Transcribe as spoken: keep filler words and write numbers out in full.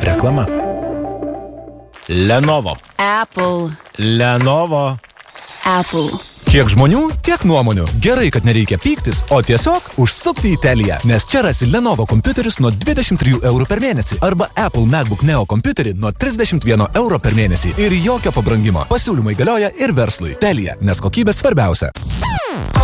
Reklama. Lenovo. Apple. Lenovo. Apple. Kiek žmonių, tiek nuomonių. Gerai, kad nereikia pyktis, o tiesiog užsukti į Teliją. Nes čia rasi Lenovo kompiuterius nuo dvidešimt trijų eurų per mėnesį arba Apple MacBook Neo kompiuterį nuo trisdešimt vieno euro per mėnesį. Ir jokio pabrangimo. Pasiūlymai galioja ir verslui. Telija, nes kokybė svarbiausia.